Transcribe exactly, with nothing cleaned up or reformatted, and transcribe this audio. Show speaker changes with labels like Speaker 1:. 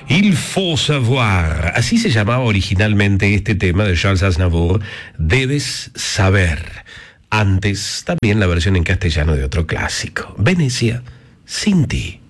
Speaker 1: Il faut savoir, así se llamaba originalmente este tema de Charles Aznavour, Debes saber. Antes, también la versión en castellano de otro clásico, Venecia, sin ti.